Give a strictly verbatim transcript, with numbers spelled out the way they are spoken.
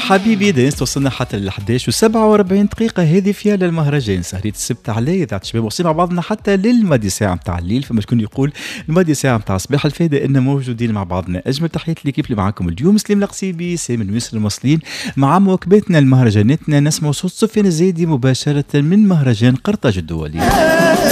حبيبي دايس توصلنا حتى ل إحدى عشر وسبعة وأربعين دقيقة. هذه فيها للمهرجان سهرية السبت على إذاعة الشباب، وصلنا مع بعضنا حتى للماضي ساعة متاع الليل. فما شكون يقول الماضي ساعة متاع صباح الفايدة إن موجودين مع بعضنا. أجمل تحيات ليكيب اللي معاكم اليوم، سليم القصيبي، سامي ويسر المصلين مع مواكبتنا لمهرجاناتنا. نسمع صوت سفيان الزايدي مباشرة من مهرجان قرطاج الدولي.